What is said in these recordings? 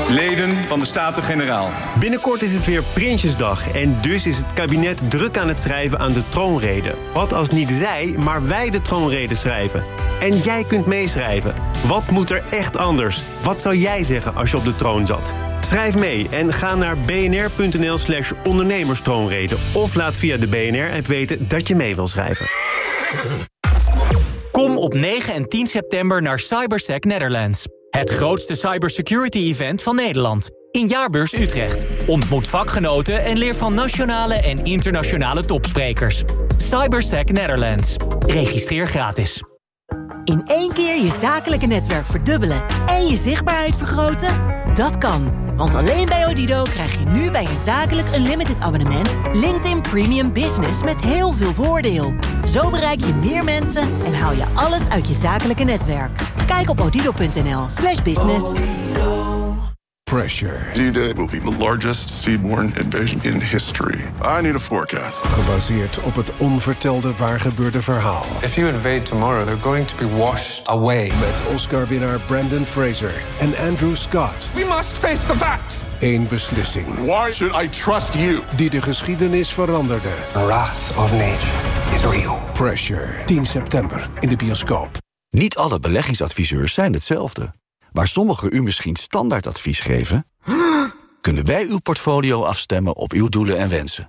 Leden van de Staten-Generaal. Binnenkort is het weer Prinsjesdag en dus is het kabinet druk aan het schrijven aan de troonrede. Wat als niet zij, maar wij de troonrede schrijven? En jij kunt meeschrijven. Wat moet er echt anders? Wat zou jij zeggen als je op de troon zat? Schrijf mee en ga naar bnr.nl/ondernemerstroonrede. Of laat via de BNR-app weten dat je mee wil schrijven. Kom op 9 en 10 september naar Cybersec Netherlands. Het grootste cybersecurity-event van Nederland. In Jaarbeurs Utrecht. Ontmoet vakgenoten en leer van nationale en internationale topsprekers. Cybersec Netherlands. Registreer gratis. In 1 keer je zakelijke netwerk verdubbelen en je zichtbaarheid vergroten? Dat kan. Want alleen bij Odido krijg je nu bij een zakelijk unlimited abonnement LinkedIn Premium Business met heel veel voordeel. Zo bereik je meer mensen en haal je alles uit je zakelijke netwerk. Kijk op odido.nl/business. Pressure. D-Day will be the largest seaborne invasion in history. I need a forecast. Gebaseerd op het onvertelde waargebeurde verhaal. If you invade tomorrow, they're going to be washed away. Met Oscar-winnaar Brandon Fraser en Andrew Scott. We must face the facts. Eén beslissing. Why should I trust you? Die de geschiedenis veranderde. The wrath of nature is real. Pressure. 10 september in de bioscoop. Niet alle beleggingsadviseurs zijn hetzelfde. Waar sommigen u misschien standaardadvies geven, kunnen wij uw portfolio afstemmen op uw doelen en wensen.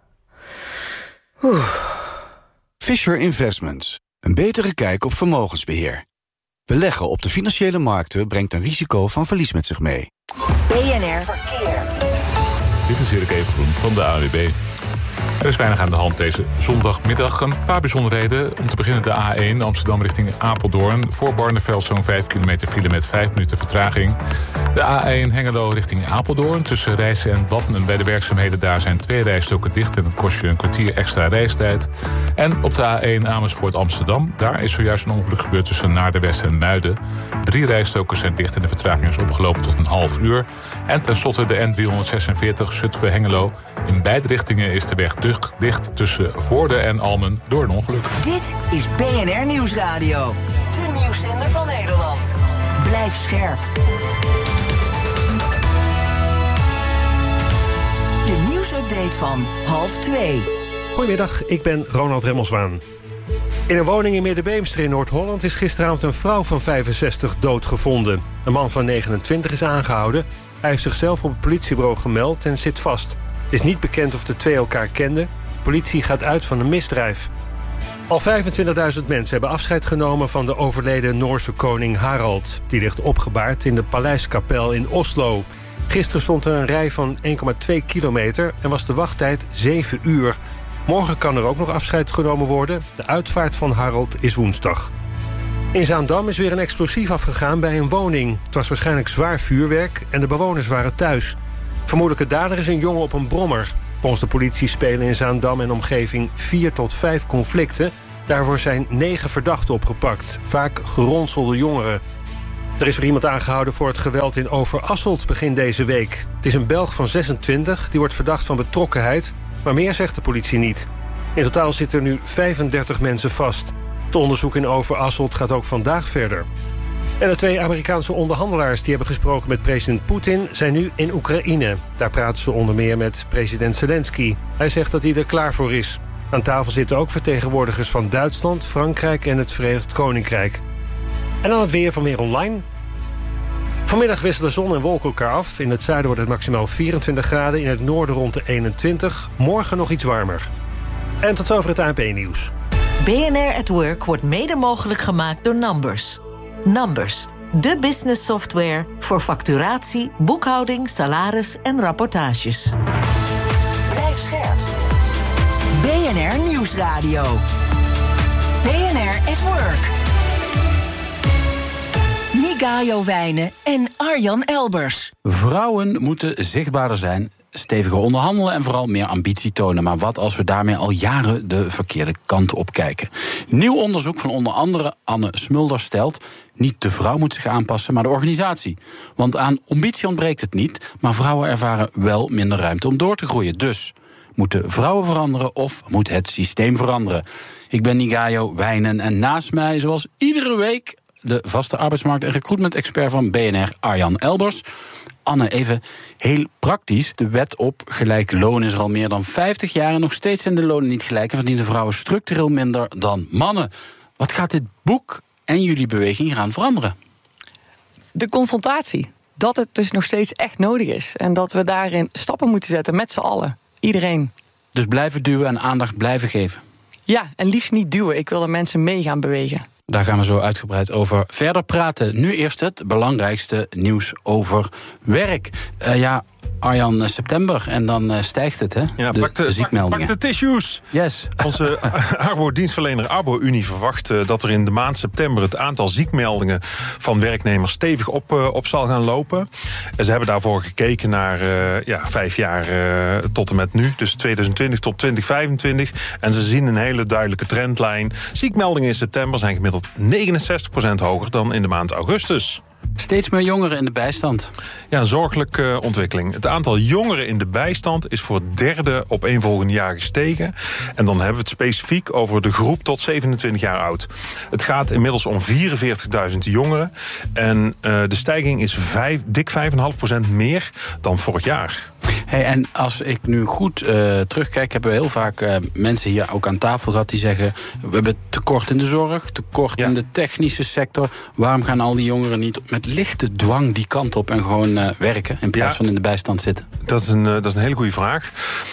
Fisher Investments. Een betere kijk op vermogensbeheer. Beleggen op de financiële markten brengt een risico van verlies met zich mee. BNR Verkeer. Dit is Erik Evengroen van de ANWB. Er is weinig aan de hand deze zondagmiddag. Een paar bijzonderheden. Om te beginnen de A1 Amsterdam richting Apeldoorn. Voor Barneveld zo'n 5 kilometer file met 5 minuten vertraging. De A1 Hengelo richting Apeldoorn. Tussen Rijssen en Watten bij de werkzaamheden daar zijn 2 rijstroken dicht. En dat kost je een kwartier extra reistijd. En op de A1 Amersfoort Amsterdam. Daar is zojuist een ongeluk gebeurd tussen Naardenwest en Muiden. 3 rijstroken zijn dicht en de vertraging is opgelopen tot een half uur. En tenslotte de N346 Zutphen Hengelo. In beide richtingen is de weg dicht tussen Voorde en Almen door een ongeluk. Dit is BNR Nieuwsradio. De nieuwszender van Nederland. Blijf scherp. De nieuwsupdate van 1:30. Goedemiddag, ik ben Ronald Remmelswaan. In een woning in Middenbeemster in Noord-Holland is gisteravond een vrouw van 65 doodgevonden. Een man van 29 is aangehouden. Hij heeft zichzelf op het politiebureau gemeld en zit vast. Het is niet bekend of de twee elkaar kenden. De politie gaat uit van een misdrijf. Al 25.000 mensen hebben afscheid genomen van de overleden Noorse koning Harald. Die ligt opgebaard in de Paleiskapel in Oslo. Gisteren stond er een rij van 1,2 kilometer en was de wachttijd 7 uur. Morgen kan er ook nog afscheid genomen worden. De uitvaart van Harald is woensdag. In Zaandam is weer een explosief afgegaan bij een woning. Het was waarschijnlijk zwaar vuurwerk en de bewoners waren thuis. Vermoedelijke dader is een jongen op een brommer. Volgens de politie spelen in Zaandam en omgeving 4 tot 5 conflicten. Daarvoor zijn 9 verdachten opgepakt, vaak geronselde jongeren. Er is weer iemand aangehouden voor het geweld in Overasselt begin deze week. Het is een Belg van 26, die wordt verdacht van betrokkenheid, maar meer zegt de politie niet. In totaal zitten er nu 35 mensen vast. Het onderzoek in Overasselt gaat ook vandaag verder. En de 2 Amerikaanse onderhandelaars die hebben gesproken met president Poetin zijn nu in Oekraïne. Daar praten ze onder meer met president Zelensky. Hij zegt dat hij er klaar voor is. Aan tafel zitten ook vertegenwoordigers van Duitsland, Frankrijk en het Verenigd Koninkrijk. En dan het weer van Weer Online. Vanmiddag wisselen zon en wolken elkaar af. In het zuiden wordt het maximaal 24 graden, in het noorden rond de 21. Morgen nog iets warmer. En tot zover het ANP-nieuws. BNR at Work wordt mede mogelijk gemaakt door Numbers. Numbers, de business software voor facturatie, boekhouding, salaris en rapportages. Blijf scherp. BNR Nieuwsradio. BNR at Work. Nigayo Wijnen en Arjan Elbers. Vrouwen moeten zichtbaarder zijn, steviger onderhandelen en vooral meer ambitie tonen. Maar wat als we daarmee al jaren de verkeerde kant op kijken? Nieuw onderzoek van onder andere Anne Smulder stelt: niet de vrouw moet zich aanpassen, maar de organisatie. Want aan ambitie ontbreekt het niet, maar vrouwen ervaren wel minder ruimte om door te groeien. Dus moeten vrouwen veranderen of moet het systeem veranderen? Ik ben Nigayo Wijnen en naast mij, zoals iedere week, de vaste arbeidsmarkt- en recruitment-expert van BNR, Arjan Elbers. Anne, even heel praktisch. De wet op gelijk loon is er al meer dan 50 jaar... en nog steeds zijn de lonen niet gelijk... en verdienen vrouwen structureel minder dan mannen. Wat gaat dit boek en jullie beweging gaan veranderen? De confrontatie. Dat het dus nog steeds echt nodig is. En dat we daarin stappen moeten zetten met z'n allen. Iedereen. Dus blijven duwen en aandacht blijven geven? Ja, en liefst niet duwen. Ik wil er mensen mee gaan bewegen. Daar gaan we zo uitgebreid over verder praten. Nu eerst het belangrijkste nieuws over werk. Arjan, september en dan stijgt het, hè? Ja, de ziekmeldingen. Pak de tissues. Yes. Onze Arbo-dienstverlener Arbo-Unie verwacht dat er in de maand september... het aantal ziekmeldingen van werknemers stevig op zal gaan lopen. En ze hebben daarvoor gekeken naar 5 jaar tot en met nu. Dus 2020 tot 2025. En ze zien een hele duidelijke trendlijn. Ziekmeldingen in september zijn gemiddeld 69% hoger dan in de maand augustus. Steeds meer jongeren in de bijstand. Ja, een zorgelijke ontwikkeling. Het aantal jongeren in de bijstand is voor het derde opeenvolgende jaar gestegen. En dan hebben we het specifiek over de groep tot 27 jaar oud. Het gaat inmiddels om 44.000 jongeren. En de stijging is dik 5,5% meer dan vorig jaar. Hey, en als ik nu goed terugkijk, hebben we heel vaak mensen hier ook aan tafel gehad die zeggen: we hebben tekort in de zorg, tekort in de technische sector. Waarom gaan al die jongeren niet met lichte dwang die kant op en gewoon werken in plaats van in de bijstand zitten? Dat is een hele goede vraag.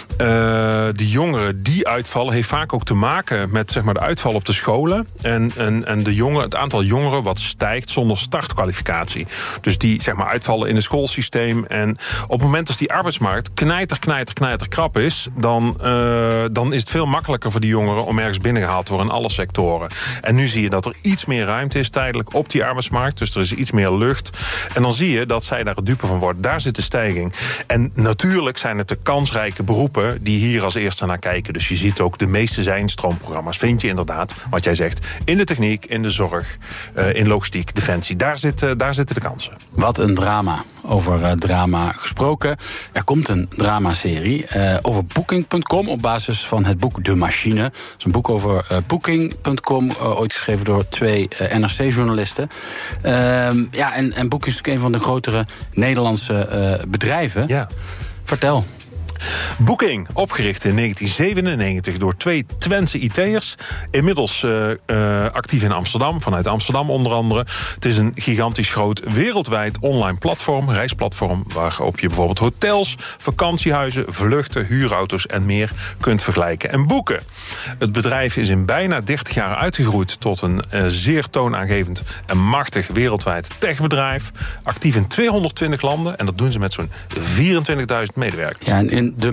De jongeren die uitvallen heeft vaak ook te maken met zeg maar, de uitval op de scholen. En het aantal jongeren wat stijgt zonder startkwalificatie. Dus die zeg maar, uitvallen in het schoolsysteem. En op het moment dat die arbeidsmarkt knijter krap is, dan is het veel makkelijker voor die jongeren om ergens binnengehaald te worden in alle sectoren. En nu zie je dat er iets meer ruimte is tijdelijk op die arbeidsmarkt. Dus er is iets meer lucht. En dan zie je dat zij daar het dupe van worden. Daar zit de stijging. En natuurlijk zijn het de kansrijke beroepen die hier als eerste naar kijken. Dus je ziet ook de meeste zijnstroomprogramma's. Vind je inderdaad, wat jij zegt, in de techniek, in de zorg, in logistiek, defensie. Daar zitten de kansen. Wat een drama. Over drama gesproken. Er komt een dramaserie over Booking.com op basis van het boek De Machine. Dat is een boek over Booking.com, ooit geschreven door 2 NRC-journalisten. En Booking is natuurlijk een van de grotere Nederlandse bedrijven. Ja. Vertel. Booking, opgericht in 1997 door 2 Twentse IT'ers. Inmiddels actief in Amsterdam, vanuit Amsterdam onder andere. Het is een gigantisch groot wereldwijd online platform, reisplatform, waarop je bijvoorbeeld hotels, vakantiehuizen, vluchten, huurauto's en meer kunt vergelijken en boeken. Het bedrijf is in bijna 30 jaar uitgegroeid tot een zeer toonaangevend en machtig wereldwijd techbedrijf. Actief in 220 landen en dat doen ze met zo'n 24.000 medewerkers. Ja, en in De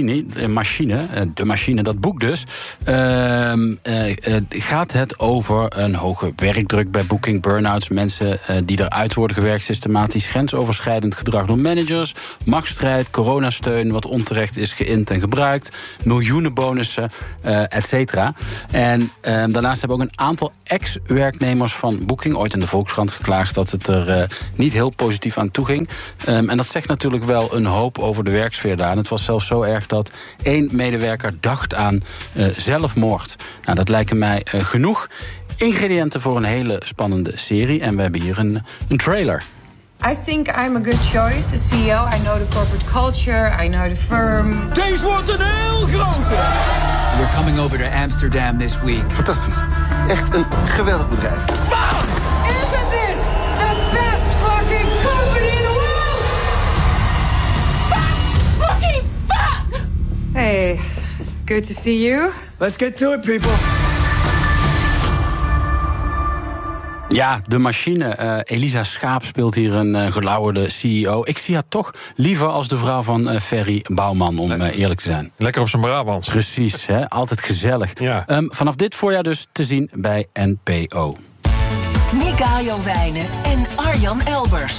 Machine, dat boek dus, gaat het over een hoge werkdruk bij Booking, burn-outs, mensen die eruit worden gewerkt, systematisch grensoverschrijdend gedrag door managers, machtsstrijd, coronasteun, wat onterecht is geïnd en gebruikt, miljoenen bonussen, et cetera. En daarnaast hebben ook een aantal ex-werknemers van Booking ooit in de Volkskrant geklaagd dat het er niet heel positief aan toe ging. En dat zegt natuurlijk wel een hoop over de werksfeer daar. En het was zelfs zo erg dat 1 medewerker dacht aan zelfmoord. Nou, dat lijken mij genoeg ingrediënten voor een hele spannende serie. En we hebben hier een trailer. I think I'm a good choice as CEO. I know the corporate culture, I know the firm. Deze wordt een heel grote! We're coming over to Amsterdam this week. Fantastisch. Echt een geweldig bedrijf. Isn't this the best fucking company in the world? Fuck! Fucking fuck! Hey, good to see you. Let's get to it, people. Ja, De Machine. Elisa Schaap speelt hier een gelauwerde CEO. Ik zie haar toch liever als de vrouw van Ferry Bouwman, om eerlijk te zijn. Lekker op zijn Brabants. Precies, hè? Altijd gezellig. Ja. Vanaf dit voorjaar dus te zien bij NPO. Nickaio Wijnen en Arjan Elbers.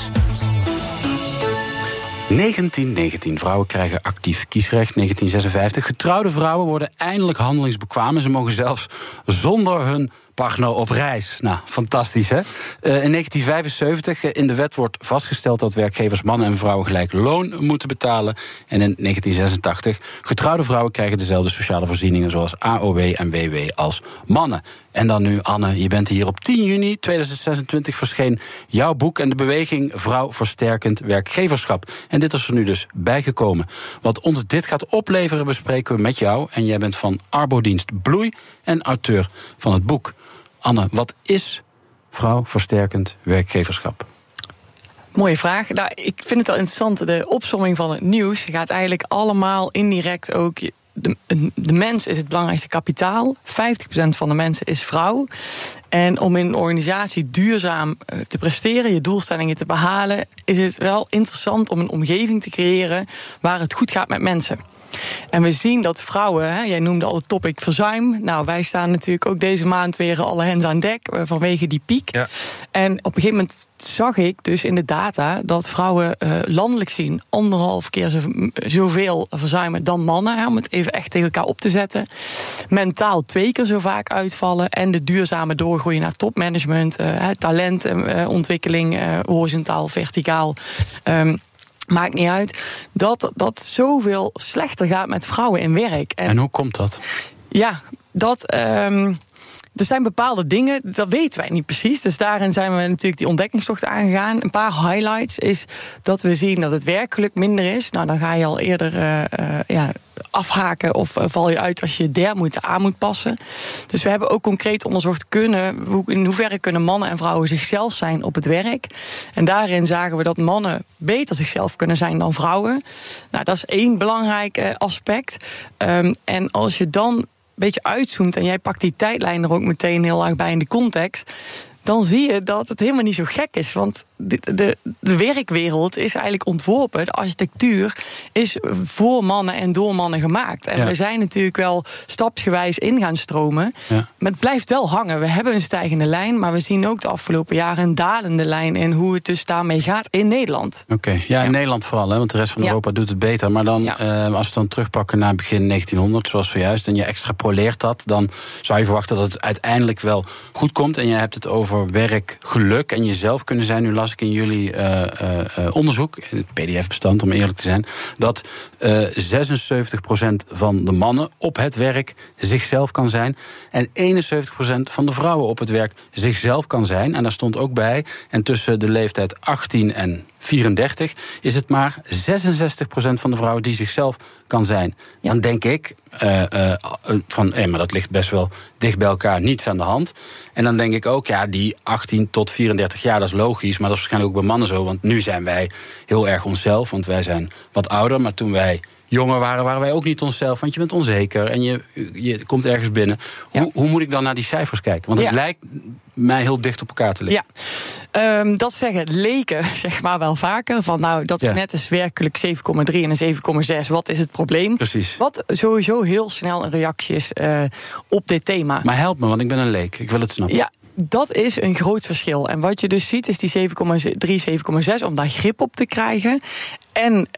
1919. Vrouwen krijgen actief kiesrecht. 1956. Getrouwde vrouwen worden eindelijk handelingsbekwaam. En ze mogen zelfs zonder hun partner op reis. Nou, fantastisch, hè? In 1975 in de wet wordt vastgesteld dat werkgevers mannen en vrouwen gelijk loon moeten betalen. En in 1986 getrouwde vrouwen krijgen dezelfde sociale voorzieningen zoals AOW en WW als mannen. En dan nu, Anne, je bent hier op 10 juni 2026 verscheen jouw boek en de beweging Vrouw Versterkend Werkgeverschap. En dit is er nu dus bijgekomen. Wat ons dit gaat opleveren bespreken we met jou. En jij bent van Arbodienst Bloei en auteur van het boek. Anne, wat is Vrouw Versterkend Werkgeverschap? Mooie vraag. Nou, ik vind het wel interessant. De opsomming van het nieuws gaat eigenlijk allemaal indirect ook. De mens is het belangrijkste kapitaal. 50% van de mensen is vrouw. En om in een organisatie duurzaam te presteren, je doelstellingen te behalen, is het wel interessant om een omgeving te creëren waar het goed gaat met mensen. En we zien dat vrouwen, jij noemde al het topic verzuim. Nou, wij staan natuurlijk ook deze maand weer alle hens aan dek vanwege die piek. Ja. En op een gegeven moment zag ik dus in de data dat vrouwen landelijk zien 1,5 keer zoveel verzuimen dan mannen. Om het even echt tegen elkaar op te zetten. Mentaal 2 keer zo vaak uitvallen. En de duurzame doorgroei naar topmanagement, talentontwikkeling, horizontaal, verticaal. Maakt niet uit, dat zoveel slechter gaat met vrouwen in werk. En hoe komt dat? Ja, er zijn bepaalde dingen, dat weten wij niet precies. Dus daarin zijn we natuurlijk die ontdekkingstocht aangegaan. Een paar highlights is dat we zien dat het werkgeluk minder is. Nou, dan ga je al eerder afhaken of val je uit als je aan moet passen. Dus we hebben ook concreet onderzocht in hoeverre kunnen mannen en vrouwen zichzelf zijn op het werk. En daarin zagen we dat mannen beter zichzelf kunnen zijn dan vrouwen. Nou, dat is 1 belangrijk aspect. En als je dan een beetje uitzoomt en jij pakt die tijdlijn er ook meteen heel erg bij in de context, dan zie je dat het helemaal niet zo gek is. Want de werkwereld is eigenlijk ontworpen. De architectuur is voor mannen en door mannen gemaakt. En we zijn natuurlijk wel stapsgewijs in gaan stromen. Ja. Maar het blijft wel hangen. We hebben een stijgende lijn, maar we zien ook de afgelopen jaren een dalende lijn in hoe het dus daarmee gaat in Nederland. Oké. Ja, in Nederland vooral, hè, want de rest van Europa doet het beter. Maar dan, als we dan terugpakken naar begin 1900, zoals zojuist, en je extrapoleert dat, dan zou je verwachten dat het uiteindelijk wel goed komt. En je hebt het over werkgeluk en jezelf kunnen zijn. Nu las ik in jullie onderzoek, in het PDF-bestand om eerlijk te zijn, dat 76% van de mannen op het werk zichzelf kan zijn en 71% van de vrouwen op het werk zichzelf kan zijn. En daar stond ook bij, en tussen de leeftijd 18 en 34 is het maar 66% van de vrouwen die zichzelf kan zijn. Ja. Dan denk ik maar dat ligt best wel dicht bij elkaar, niets aan de hand. En dan denk ik ook, die 18 tot 34 jaar, dat is logisch, maar dat is waarschijnlijk ook bij mannen zo, want nu zijn wij heel erg onszelf, want wij zijn wat ouder, maar toen wij jonger waren wij ook niet onszelf, want je bent onzeker en je komt ergens binnen. Hoe moet ik dan naar die cijfers kijken? Want het lijkt mij heel dicht op elkaar te liggen. Ja, dat zeggen leken zeg maar wel vaker. Van dat is net als werkelijk 7,3 en een 7,6. Wat is het probleem? Precies. Wat sowieso heel snel een reactie is op dit thema. Maar help me, want ik ben een leek. Ik wil het snappen. Ja, dat is een groot verschil. En wat je dus ziet is die 7,3, 7,6 om daar grip op te krijgen. En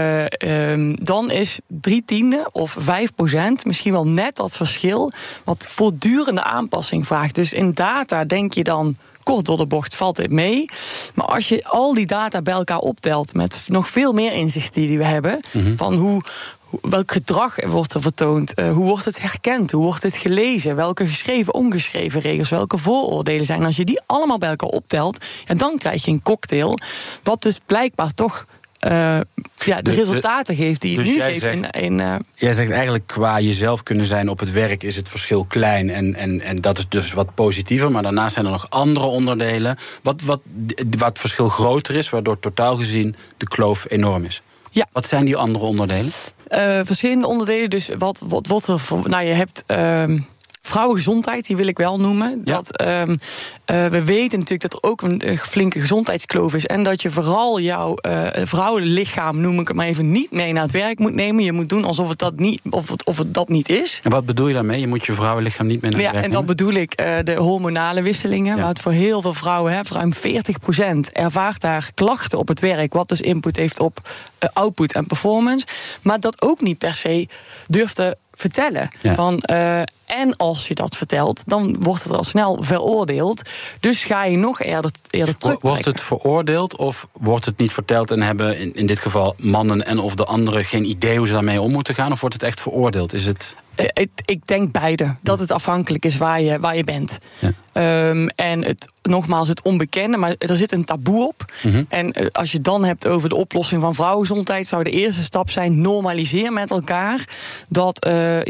dan is 3/10 of 5%, misschien wel net dat verschil, wat voortdurende aanpassing vraagt. Dus in data denk je dan, kort door de bocht valt dit mee. Maar als je al die data bij elkaar optelt met nog veel meer inzichten die we hebben, van welk gedrag wordt er vertoond, hoe wordt het herkend, hoe wordt het gelezen, welke geschreven, ongeschreven regels, welke vooroordelen zijn. En als je die allemaal bij elkaar optelt, dan krijg je een cocktail, wat dus blijkbaar toch de resultaten geeft die het nu geeft. Jij zegt eigenlijk, qua jezelf kunnen zijn op het werk is het verschil klein en dat is dus wat positiever. Maar daarnaast zijn er nog andere onderdelen wat het verschil groter is, waardoor totaal gezien de kloof enorm is. Ja. Wat zijn die andere onderdelen? Verschillende onderdelen. Dus wat wordt er voor? Nou, je hebt vrouwengezondheid, die wil ik wel noemen. Ja. We weten natuurlijk dat er ook een flinke gezondheidskloof is. En dat je vooral jouw vrouwenlichaam, noem ik het maar even, niet mee naar het werk moet nemen. Je moet doen alsof het dat niet is. En wat bedoel je daarmee? Je moet je vrouwenlichaam niet mee naar het werk nemen? En dan bedoel ik de hormonale wisselingen. Maar het voor heel veel vrouwen, ruim 40% ervaart daar klachten op het werk. Wat dus input heeft op output en performance. Maar dat ook niet per se durft te vertellen. Ja. En als je dat vertelt, dan wordt het al snel veroordeeld. Dus ga je nog eerder terug. Wordt het veroordeeld of wordt het niet verteld en hebben in dit geval mannen en of de anderen geen idee hoe ze daarmee om moeten gaan? Of wordt het echt veroordeeld? Is het... Ik denk beide. Dat het afhankelijk is waar je bent. Ja. En nogmaals, het onbekende, maar er zit een taboe op. Mm-hmm. En als je het dan hebt over de oplossing van vrouwengezondheid, zou de eerste stap zijn: normaliseer met elkaar dat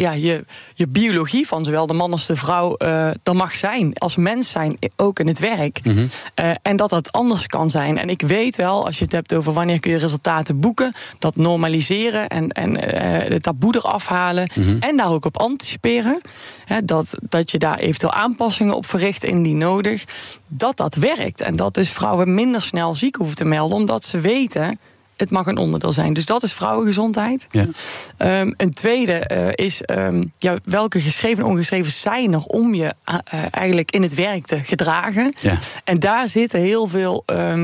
je biologie van zowel de man als de vrouw er mag zijn. Als mens zijn, ook in het werk. Mm-hmm. En dat anders kan zijn. En ik weet wel, als je het hebt over wanneer kun je resultaten boeken, dat normaliseren en de taboe eraf halen. Mm-hmm. En daar ook op anticiperen. Dat je daar eventueel aanpassingen op verricht indien nodig. Dat werkt. En dat dus vrouwen minder snel ziek hoeven te melden, omdat ze weten, het mag een onderdeel zijn. Dus dat is vrouwengezondheid. Ja. Een tweede is welke geschreven en ongeschreven zijn er om je eigenlijk in het werk te gedragen. Ja. En daar zitten heel veel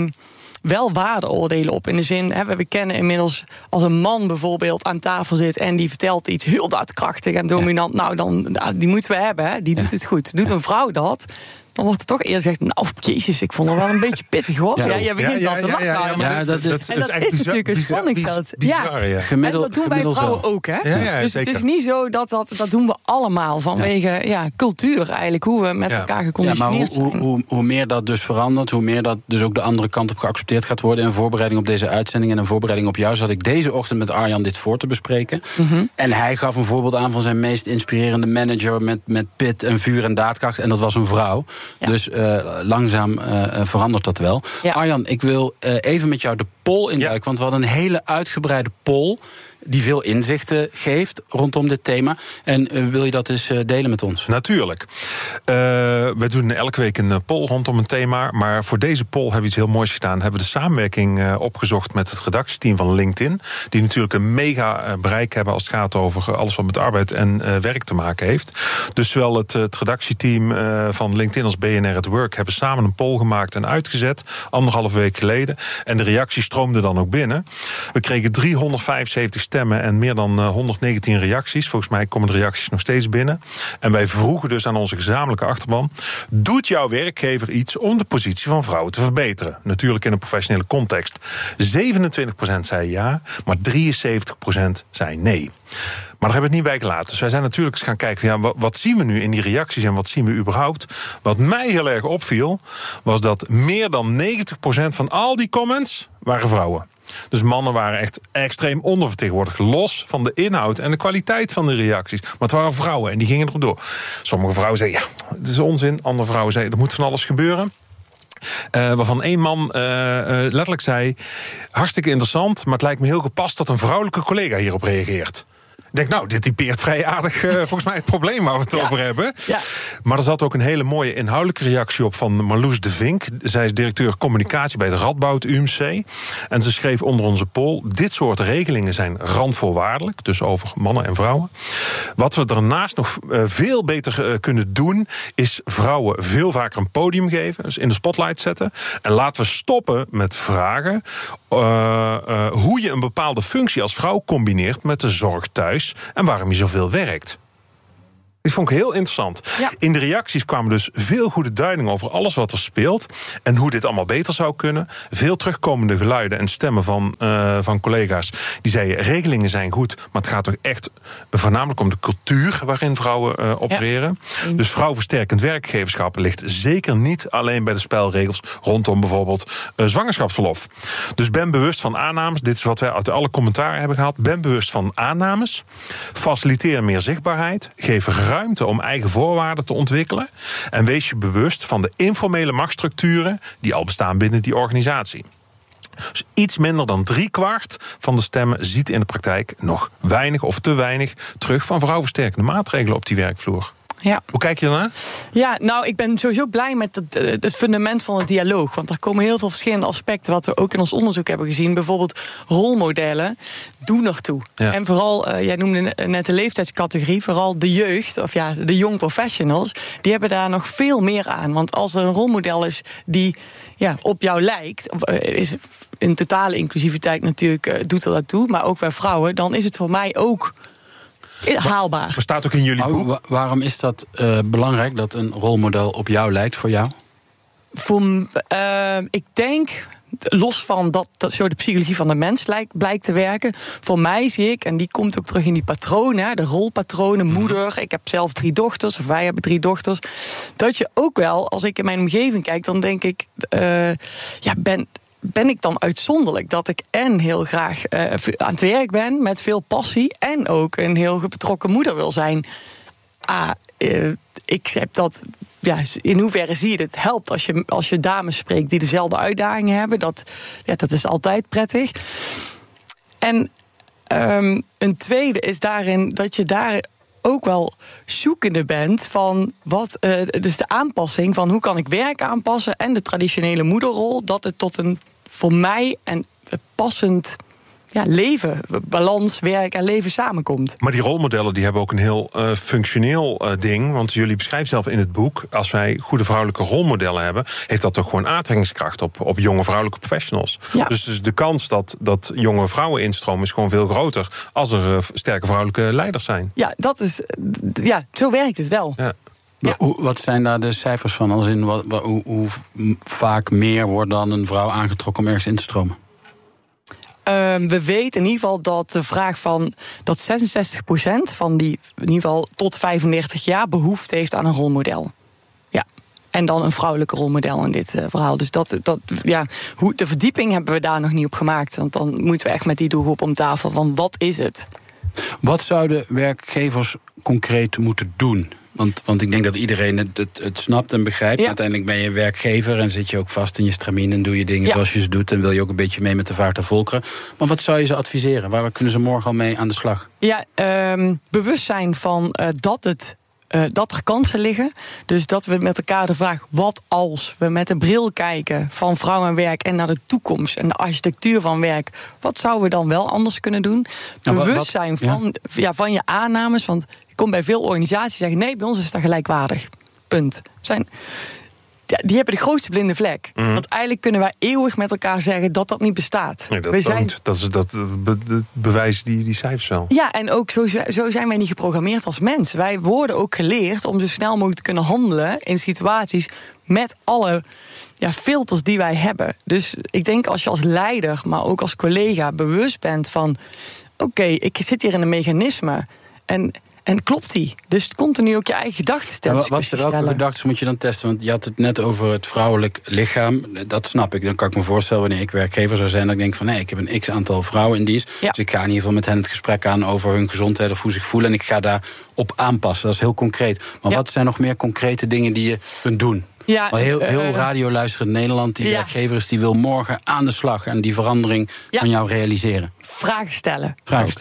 wel waardeoordelen op. In de zin, we kennen inmiddels als een man bijvoorbeeld aan tafel zit en die vertelt iets heel daadkrachtig en dominant. Ja. Nou, die moeten we hebben, hè? Die doet het goed. Doet een vrouw dat, dan wordt er toch eerder gezegd, nou, jezus, ik vond het wel een beetje pittig, hoor. Ja, jij begint al te lachen. Dat is natuurlijk een spanningsveld. En dat doen wij vrouwen ook, hè? Dus het is niet zo dat doen we allemaal vanwege cultuur eigenlijk, hoe we met elkaar geconditioneerd zijn. Hoe meer dat dus verandert, hoe meer dat dus ook de andere kant op geaccepteerd gaat worden. In voorbereiding op deze uitzending en in voorbereiding op jou zat ik deze ochtend met Arjan dit voor te bespreken. Mm-hmm. En hij gaf een voorbeeld aan van zijn meest inspirerende manager met pit en vuur en daadkracht. En dat was een vrouw. Ja. Dus langzaam verandert dat wel. Ja. Arjan, ik wil even met jou de poll induiken. Want we hadden een hele uitgebreide poll die veel inzichten geeft rondom dit thema. En wil je dat eens delen met ons? Natuurlijk. We doen elke week een poll rondom een thema. Maar voor deze poll hebben we iets heel moois gedaan. Hebben we de samenwerking opgezocht met het redactieteam van LinkedIn. Die natuurlijk een mega bereik hebben als het gaat over alles wat met arbeid en werk te maken heeft. Dus zowel het redactieteam van LinkedIn als BNR at Work hebben samen een poll gemaakt en uitgezet. 1,5 week geleden. En de reacties stroomden dan ook binnen. We kregen 375 stemmen en meer dan 119 reacties. Volgens mij komen de reacties nog steeds binnen. En wij vroegen dus aan onze gezamenlijke achterban: doet jouw werkgever iets om de positie van vrouwen te verbeteren? Natuurlijk in een professionele context. 27% zei ja, maar 73% zei nee. Maar daar hebben we het niet bij gelaten. Dus wij zijn natuurlijk eens gaan kijken, wat zien we nu in die reacties en wat zien we überhaupt? Wat mij heel erg opviel, was dat meer dan 90% van al die comments waren vrouwen. Dus mannen waren echt extreem ondervertegenwoordigd. Los van de inhoud en de kwaliteit van de reacties. Maar het waren vrouwen en die gingen erop door. Sommige vrouwen zeiden, het is onzin. Andere vrouwen zeiden, er moet van alles gebeuren. Waarvan één man letterlijk zei: hartstikke interessant, maar het lijkt me heel gepast dat een vrouwelijke collega hierop reageert. Ik denk, dit typeert vrij aardig volgens mij het probleem waar we het over hebben. Ja. Maar er zat ook een hele mooie inhoudelijke reactie op van Marloes de Vink. Zij is directeur communicatie bij het Radboud UMC. En ze schreef onder onze poll: dit soort regelingen zijn randvoorwaardelijk, dus over mannen en vrouwen. Wat we daarnaast nog veel beter kunnen doen, is vrouwen veel vaker een podium geven, dus in de spotlight zetten. En laten we stoppen met vragen hoe je een bepaalde functie als vrouw combineert met de zorg thuis en waarom je zoveel werkt. Dit vond ik heel interessant. Ja. In de reacties kwamen dus veel goede duidingen over alles wat er speelt en hoe dit allemaal beter zou kunnen. Veel terugkomende geluiden en stemmen van collega's die zeiden: regelingen zijn goed, maar het gaat toch echt voornamelijk om de cultuur waarin vrouwen opereren. Ja. Dus vrouwversterkend werkgeverschap ligt zeker niet alleen bij de spelregels rondom bijvoorbeeld zwangerschapsverlof. Dus ben bewust van aannames. Dit is wat wij uit alle commentaren hebben gehaald. Ben bewust van aannames. Faciliteer meer zichtbaarheid. Geef ruimte om eigen voorwaarden te ontwikkelen. En wees je bewust van de informele machtsstructuren die al bestaan binnen die organisatie. Dus iets minder dan 3/4 van de stemmen ziet in de praktijk nog weinig of te weinig terug van vrouwversterkende maatregelen op die werkvloer. Ja. Hoe kijk je daarnaar? Ja, nou, ik ben sowieso blij met het fundament van het dialoog. Want er komen heel veel verschillende aspecten wat we ook in ons onderzoek hebben gezien. Bijvoorbeeld rolmodellen doen ertoe. Ja. En vooral, jij noemde net de leeftijdscategorie, vooral de jeugd, of de young professionals, die hebben daar nog veel meer aan. Want als er een rolmodel is die op jou lijkt, is in totale inclusiviteit natuurlijk doet er dat toe, maar ook bij vrouwen, dan is het voor mij ook haalbaar. Maar staat ook in jullie boek. Waarom is dat belangrijk dat een rolmodel op jou lijkt voor jou? Ik denk, los van dat zo de psychologie van de mens blijkt te werken. Voor mij zie ik, en die komt ook terug in die patronen, de rolpatronen, moeder. Ik heb zelf 3 dochters, of wij hebben 3 dochters. Dat je ook wel, als ik in mijn omgeving kijk, dan denk ik, ben ik dan uitzonderlijk dat ik en heel graag aan het werk ben met veel passie en ook een heel betrokken moeder wil zijn. Ik heb dat. Ja, in hoeverre zie je het helpt als je dames spreekt die dezelfde uitdagingen hebben. Dat is altijd prettig. En een tweede is daarin dat je daar ook wel zoekende bent van dus de aanpassing van hoe kan ik werk aanpassen en de traditionele moederrol, dat het tot een voor mij en passend leven, balans, werk en leven samenkomt. Maar die rolmodellen die hebben ook een heel functioneel ding. Want jullie beschrijven zelf in het boek, als wij goede vrouwelijke rolmodellen hebben, heeft dat toch gewoon aantrekkingskracht op jonge vrouwelijke professionals. Ja. Dus de kans dat jonge vrouwen instromen is gewoon veel groter als er sterke vrouwelijke leiders zijn. Ja, zo werkt het wel. Ja. Ja. Wat zijn daar de cijfers van? Als in hoe vaak meer wordt dan een vrouw aangetrokken om ergens in te stromen? We weten in ieder geval dat de vraag van dat 66% van die in ieder geval tot 35 jaar behoefte heeft aan een rolmodel. Ja. En dan een vrouwelijke rolmodel in dit verhaal. Dus de verdieping hebben we daar nog niet op gemaakt. Want dan moeten we echt met die doelgroep om tafel van wat is het? Wat zouden werkgevers concreet moeten doen? Want ik denk dat iedereen het snapt en begrijpt. Ja. Uiteindelijk ben je werkgever en zit je ook vast in je stramien en doe je dingen zoals je ze doet en wil je ook een beetje mee met de vaart der volkeren. Maar wat zou je ze adviseren? Waar kunnen ze morgen al mee aan de slag? Ja, bewustzijn van dat er kansen liggen. Dus dat we met elkaar de vraag, wat als we met de bril kijken van vrouw en werk en naar de toekomst en de architectuur van werk, wat zouden we dan wel anders kunnen doen? Bewustzijn van je aannames, want ik kom bij veel organisaties zeggen, nee, bij ons is dat gelijkwaardig. Punt. Die hebben de grootste blinde vlek. Want eigenlijk kunnen wij eeuwig met elkaar zeggen dat niet bestaat. Nee, dat bewijst die cijfers wel. Ja, en ook zo zijn wij niet geprogrammeerd als mens. Wij worden ook geleerd om zo snel mogelijk te kunnen handelen in situaties met alle filters die wij hebben. Dus ik denk als je als leider, maar ook als collega bewust bent van oké, ik zit hier in een mechanisme en klopt die? Dus continu ook je eigen gedachten stellen. Welke gedachten moet je dan testen? Want je had het net over het vrouwelijk lichaam. Dat snap ik. Dan kan ik me voorstellen wanneer ik werkgever zou zijn, dat ik denk van ik heb een x-aantal vrouwen in dienst. Ja. Dus ik ga in ieder geval met hen het gesprek aan over hun gezondheid of hoe ze zich voelen. En ik ga daarop aanpassen. Dat is heel concreet. Maar wat zijn nog meer concrete dingen die je kunt doen? Ja, heel radioluisterend Nederland, die werkgever is, die wil morgen aan de slag en die verandering van jou realiseren. Vragen stellen.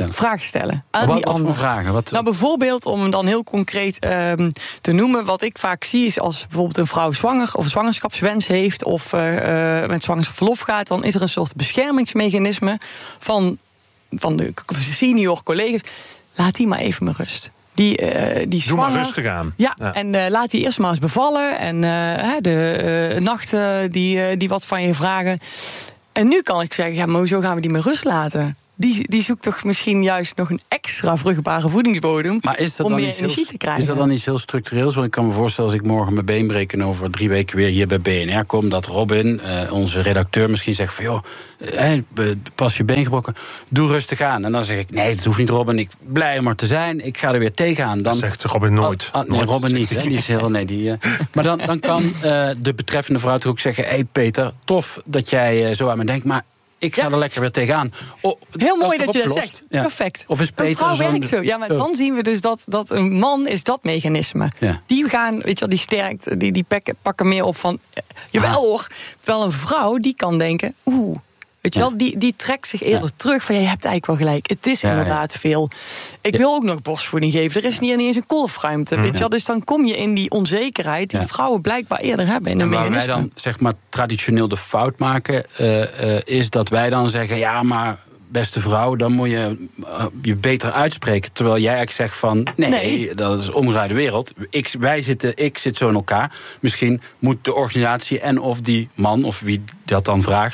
Wat voor vragen? Nou, bijvoorbeeld, om hem dan heel concreet te noemen, wat ik vaak zie is als bijvoorbeeld een vrouw zwanger of zwangerschapswens heeft of met zwangerschapsverlof gaat, dan is er een soort beschermingsmechanisme van de senior collega's. Laat die maar even met rust. Die doe maar rustig aan. Ja. En laat die eerst maar eens bevallen. En de nachten die wat van je vragen. En nu kan ik zeggen, maar zo gaan we die met rust laten. Die zoekt toch misschien juist nog een extra vruchtbare voedingsbodem om meer energie te krijgen. Is dat dan iets heel structureels? Want ik kan me voorstellen, als ik morgen mijn been breek en over 3 weken weer hier bij BNR kom, dat Robin, onze redacteur, misschien zegt van pas je been gebroken, doe rustig aan. En dan zeg ik, nee, dat hoeft niet, Robin, ik blij om er te zijn, ik ga er weer tegenaan. Dan, dat zegt Robin nooit. Nee, Robin niet, hè? Die is heel, maar dan kan de betreffende vrouw toch ook zeggen, Peter, tof dat jij zo aan me denkt, maar ik ga er lekker weer tegenaan. Heel mooi dat je dat zegt. Ja. Perfect. Of is Peter een vrouw werkt zo. Ja, maar dan zien we dus dat een man is dat mechanisme. Ja. Die gaan, die sterkt, die pakken meer op van jawel hoor. Terwijl een vrouw die kan denken, weet je wel, die trekt zich eerder terug van je hebt eigenlijk wel gelijk. Het is inderdaad veel. Ik wil ook nog borstvoeding geven. Er is niet eens een kolfruimte. Weet je wel? Dus dan kom je in die onzekerheid die vrouwen blijkbaar eerder hebben in een mechanisme. Waar wij dan zeg maar traditioneel de fout maken, is dat wij dan zeggen, ja, maar beste vrouw, dan moet je je beter uitspreken. Terwijl jij eigenlijk zegt van, nee. Dat is omgedraaide wereld. Ik zit zo in elkaar. Misschien moet de organisatie en of die man, of wie dat dan vraagt,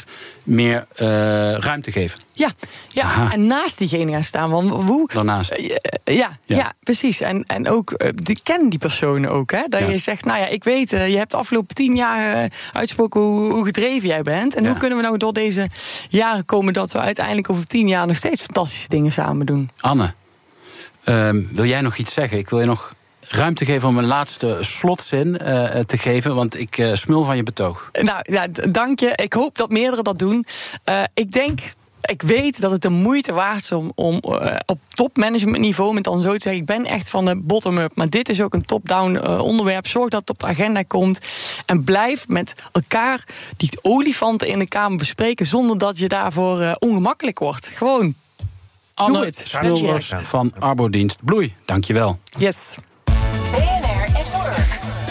meer ruimte geven. Ja. En naast diegene gaan staan. Want hoe? Daarnaast. Ja, precies. En ook, ken die personen ook. Hè? Dat je zegt, nou ja, ik weet, je hebt de afgelopen 10 jaar uitgesproken hoe gedreven jij bent. En hoe kunnen we nou door deze jaren komen dat we uiteindelijk over 10 jaar nog steeds fantastische dingen samen doen? Anne, wil jij nog iets zeggen? Ik wil je nog ruimte geven om een laatste slotzin te geven, want ik smul van je betoog. Nou ja, dank je. Ik hoop dat meerdere dat doen. Ik weet dat het de moeite waard is om op topmanagementniveau, met dan zo te zeggen, ik ben echt van de bottom-up, maar dit is ook een top-down onderwerp. Zorg dat het op de agenda komt. En blijf met elkaar die olifanten in de Kamer bespreken, zonder dat je daarvoor ongemakkelijk wordt. Gewoon, Anne doe het. Smulders van Arbodienst Bloei, dankjewel. Yes. BNR at Work.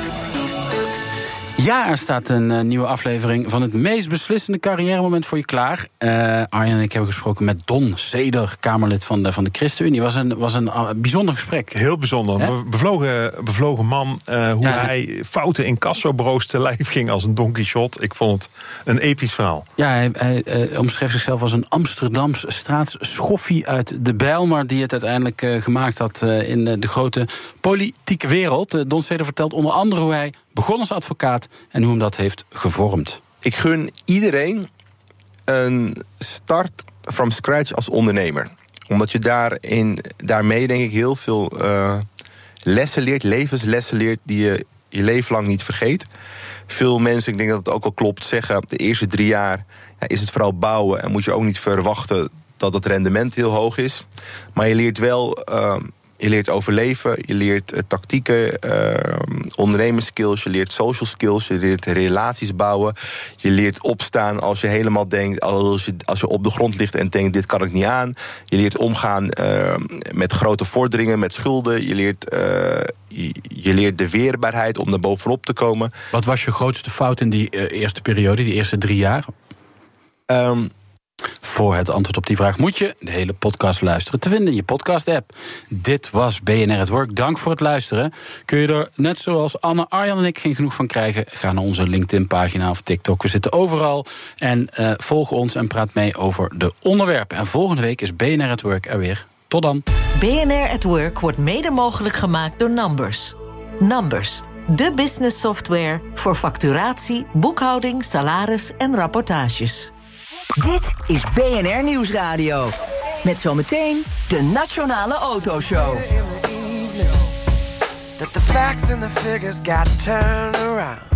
Ja, er staat een nieuwe aflevering van het meest beslissende carrièremoment voor je klaar. Arjen en ik hebben gesproken met Don Seder, Kamerlid van de ChristenUnie. Was een bijzonder gesprek. Heel bijzonder. Bevlogen man. Hoe hij fouten in cassobureaus te lijf ging als een Don Quixote. Ik vond het een episch verhaal. Ja, hij omschreef zichzelf als een Amsterdams straatsschoffie uit de Bijl, maar die het uiteindelijk gemaakt had in de grote politieke wereld. Don Seder vertelt onder andere hoe hij begon als advocaat en hoe hem dat heeft gevormd. Ik gun iedereen een start from scratch als ondernemer. Omdat je daarmee denk ik heel veel lessen leert, levenslessen leert die je leven lang niet vergeet. Veel mensen, ik denk dat het ook al klopt, zeggen de eerste 3 jaar is het vooral bouwen en moet je ook niet verwachten dat het rendement heel hoog is. Maar je leert wel Je leert overleven, je leert tactieken, ondernemerskills, je leert social skills, je leert relaties bouwen. Je leert opstaan als je helemaal denkt, als je op de grond ligt en denkt, dit kan ik niet aan. Je leert omgaan met grote vorderingen, met schulden. Je leert de weerbaarheid om naar bovenop te komen. Wat was je grootste fout in die eerste periode, die eerste 3 jaar? Voor het antwoord op die vraag moet je de hele podcast luisteren te vinden in je podcast-app. Dit was BNR at Work. Dank voor het luisteren. Kun je er, net zoals Anne, Arjan en ik, geen genoeg van krijgen? Ga naar onze LinkedIn-pagina of TikTok. We zitten overal. En volg ons en praat mee over de onderwerpen. En volgende week is BNR at Work er weer. Tot dan. BNR at Work wordt mede mogelijk gemaakt door Numbers. Numbers, de business software voor facturatie, boekhouding, salaris en rapportages. Dit is BNR Nieuwsradio. Met zometeen de Nationale Autoshow. That the facts and the figures got turned around.